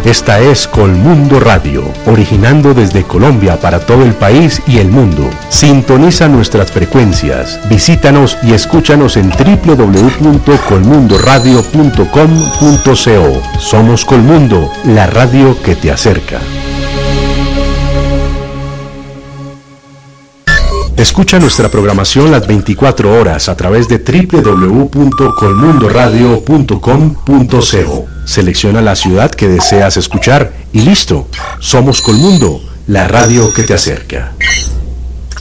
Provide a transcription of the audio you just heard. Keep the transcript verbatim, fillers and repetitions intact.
Esta es Colmundo Radio, originando desde Colombia para todo el país y el mundo. Sintoniza nuestras frecuencias, visítanos y escúchanos en doble u doble u doble u punto colmundo radio punto com punto co. Somos Colmundo, la radio que te acerca. Escucha nuestra programación las veinticuatro horas a través de doble u doble u doble u punto colmundo radio punto com punto co. Selecciona la ciudad que deseas escuchar y listo. Somos Colmundo, la radio que te acerca.